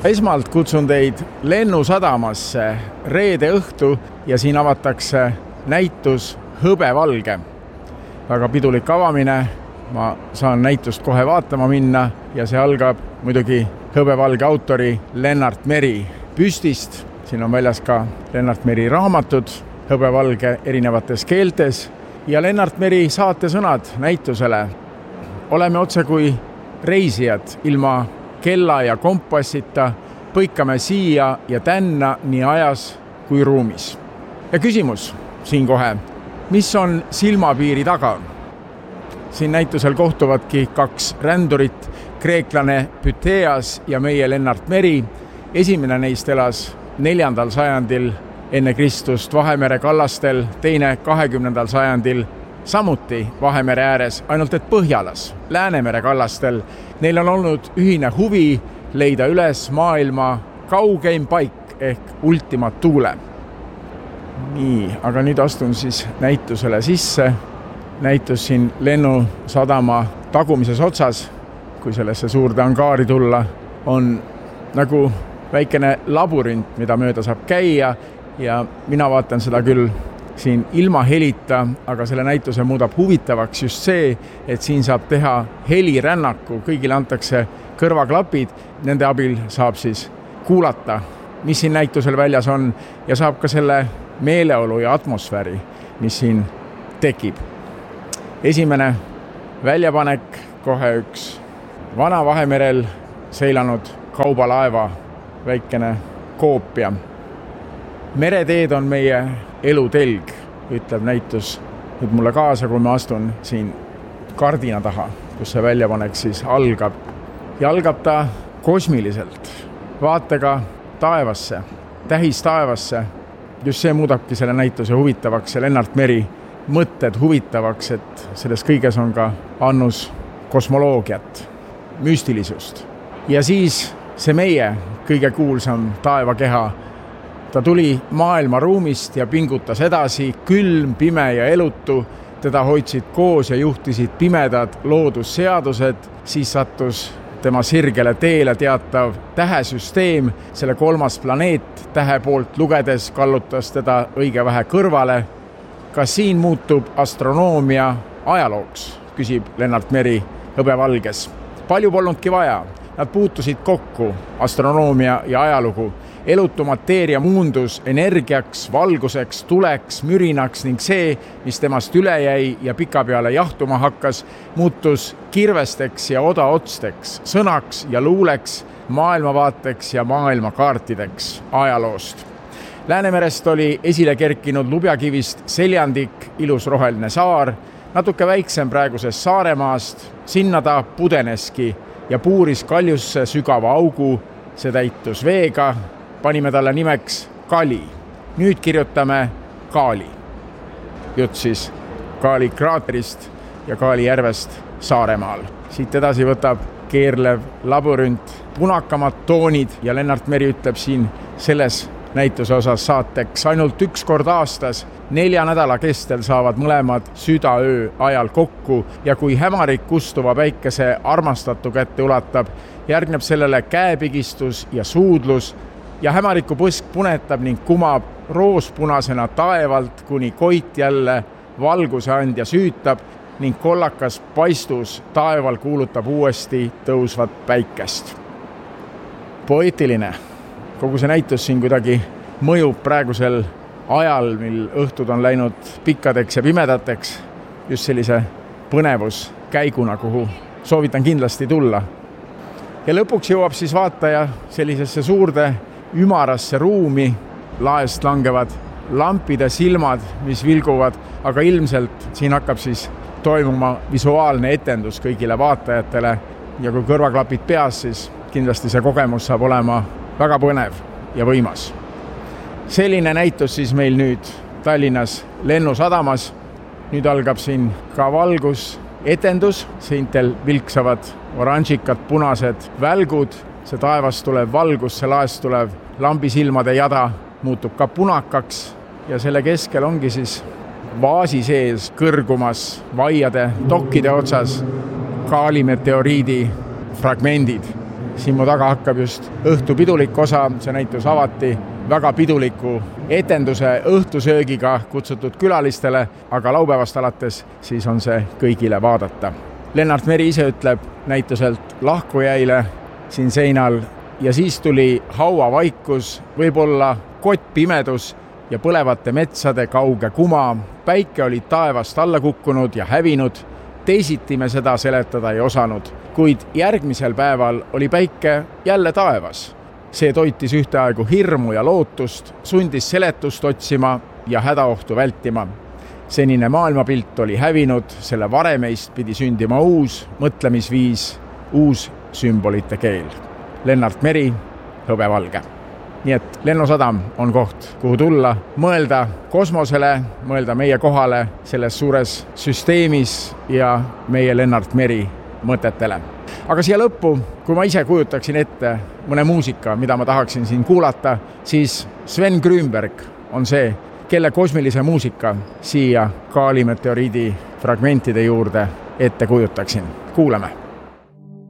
Esmalt kutsun teid Lennusadamasse reede õhtu ja siin avatakse näitus Hõbevalge. Väga pidulik avamine, ma saan näitust kohe vaatama minna ja see algab muidugi Hõbevalge autori Lennart Meri püstist. Siin on väljas ka Lennart Meri raamatud Hõbevalge erinevates keeltes ja Lennart Meri saatesõnad näitusele. Oleme otse kui reisijad ilma kella ja kompassita, põikame siia ja tänna nii ajas kui ruumis. Ja küsimus siin kohe, mis on silmapiiri taga? Siin näitusel kohtuvadki 2 rändurit, kreeklane Pytheas ja meie Lennart Meri. Esimene neist elas 4. sajandil enne Kristust Vahemere kallastel, teine 20. sajandil samuti Vahemere ääres, ainult et Põhjalas, Läänemere kallastel. Neil on olnud ühine huvi leida üles maailma kaugeim paik ehk Ultima Thule. Nii, aga nüüd astun siis näitusele sisse. Näitus siin Lennusadama tagumises otsas, kui sellesse suurde angaari tulla, on nagu väikene labürint, mida mööda saab käia ja mina vaatan seda küll siin ilma helita, aga selle näituse muudab huvitavaks just see, et siin saab teha helirännaku, kõigile antakse kõrvaklapid, nende abil saab siis kuulata, mis siin näitusel väljas on ja saab ka selle meeleolu ja atmosfääri, mis siin tekib. Esimene väljapanek, kohe üks vana Vahemerel seilanud kaubalaeva väikene koopia. Mereteed on meie elutelg, ütleb näitus nüüd mulle kaasa, kui ma astun siin kardina taha, kus see väljapanek siis algab. Ja algab ta kosmiliselt, vaatega taevasse, tähis taevasse. Just see muudabki selle näituse huvitavaks ja Lennart Meri mõtted huvitavaks, et selles kõiges on ka annus kosmoloogiat, müstilisust. Ja siis see meie kõige kuulsam taevakeha, ta tuli maailma ruumist ja pingutas edasi, külm, pime ja elutu. Teda hoidsid koos ja juhtisid pimedad loodusseadused, siis sattus tema sirgele teele teatav tähesüsteem, selle 3. planeet tähe poolt lugedes kallutas teda õige vähe kõrvale. Kas siin muutub astronoomia ajalooks, küsib Lennart Meri Hõbevalges. Palju polnudki vaja, nad puutusid kokku astronoomia ja ajalugu. Elutu mateeria muundus energiaks, valguseks, tuleks, mürinaks ning see, mis temast üle jäi ja pikapeale jahtuma hakkas, muutus kirvesteks ja odaotsteks, sõnaks ja luuleks, maailmavaateks ja maailmakaartideks ajaloost. Läänemerest oli esile kerkinud Lubjakivist Seljandik, ilus roheline saar, natuke väiksem praegusest Saaremaast, sinna ta pudeneski ja puuris kaljusse sügava augu, see täitus veega, panime talle nimeks Kali. Nüüd kirjutame Kaali. Jutt siis Kaali kraaterist ja Kaali järvest Saaremaal. Siit edasi võtab keerlev labürint punakamad toonid ja Lennart Meri ütleb siin selles näituse osas saateks ainult 1 kord aastas 4 nädala kestel saavad mõlemad südaöö ajal kokku ja kui hämarik kustuva päikese armastatu kätte ulatab, järgneb sellele käepigistus ja suudlus ja hämariku põsk punetab ning kumab roospunasena taevalt, kuni koit jälle valguse andja süütab ning kollakas paistus taeval kuulutab uuesti tõusvat päikest. Poeetiline. Kogu see näitus siin kuidagi mõjub praegusel ajal, mil õhtud on läinud pikkadeks ja pimedateks, just sellise põnevuskäiguna, kuhu soovitan kindlasti tulla. Ja lõpuks jõuab siis vaataja sellisesse suurde ümarasse ruumi, laest langevad lampide silmad, mis vilguvad, aga ilmselt siin hakkab siis toimuma visuaalne etendus kõigile vaatajatele ja kui kõrvaklapid peas, siis kindlasti see kogemus saab olema väga põnev ja võimas. Selline näitus siis meil nüüd Tallinnas Lennusadamas. Nüüd algab siin ka valgus etendus, seintel vilksavad oranžikad, punased välgud, see taevast tulev valgus, see laest tulev lambisilmade jada muutub ka punakaks ja selle keskel ongi siis vaasi sees kõrgumas vaiade tokkide otsas Kaali meteoriidi fragmendid. siin mu taga hakkab just õhtu pidulik osa, see näitus avati väga piduliku etenduse õhtusöögiga kutsutud külalistele, aga laupäevast alates siis on see kõigile vaadata. Lennart Meri ise ütleb näituselt lahkujaile siin seinal ja siis tuli hauavaikus, võib-olla kottpimedus ja põlevate metsade kauge kuma. Päike oli taevast alla kukkunud ja hävinud, teisiti me seda seletada ei osanud, kuid järgmisel päeval oli päike jälle taevas. See toitis ühteaegu hirmu ja lootust, sundis seletust otsima ja hädaohtu vältima. Senine maailmapilt oli hävinud, selle varemeist pidi sündima uus mõtlemisviis, uus sümbolite keel. Lennart Meri, Hõbevalge. Nii et Lennusadam on koht, kuhu tulla, mõelda kosmosele, mõelda meie kohale selles suures süsteemis ja meie Lennart Meri mõtetele. Aga siia lõppu, kui ma ise kujutaksin ette mõne muusika, mida ma tahaksin siin kuulata, siis Sven Grünberg on see, kelle kosmilise muusika siia Kaali meteoriidi fragmentide juurde ette kujutaksin. Kuulame!